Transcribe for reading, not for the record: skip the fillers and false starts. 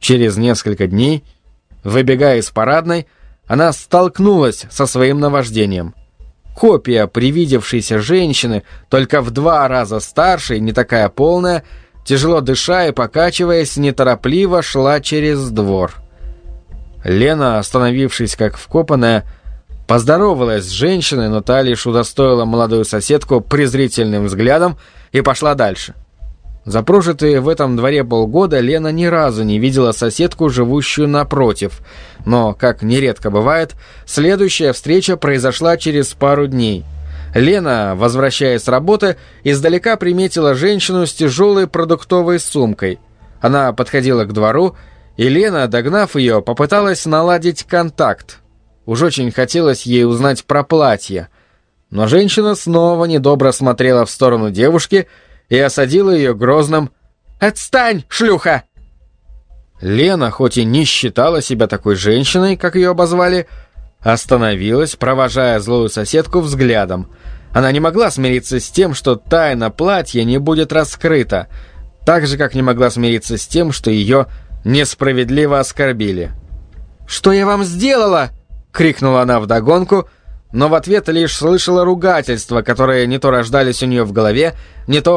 Через несколько дней, выбегая из парадной, она столкнулась со своим наваждением. Копия привидевшейся женщины, только в 2 раза старше и не такая полная, тяжело дыша и покачиваясь, неторопливо шла через двор. Лена, остановившись как вкопанная, поздоровалась с женщиной, но та лишь удостоила молодую соседку презрительным взглядом и пошла дальше. За прожитые в этом дворе полгода Лена ни разу не видела соседку, живущую напротив, но, как нередко бывает, следующая встреча произошла через пару дней. Лена, возвращаясь с работы, издалека приметила женщину с тяжелой продуктовой сумкой. Она подходила к двору, и Лена, догнав ее, попыталась наладить контакт. Уж очень хотелось ей узнать про платье. Но женщина снова недобро смотрела в сторону девушки и осадила ее грозным «Отстань, шлюха!». Лена, хоть и не считала себя такой женщиной, как ее обозвали, остановилась, провожая злую соседку взглядом. Она не могла смириться с тем, что тайна платья не будет раскрыта, так же, как не могла смириться с тем, что ее несправедливо оскорбили. «Что я вам сделала?» — крикнула она вдогонку, но в ответ лишь слышала ругательства, которые не то рождались у нее в голове, не то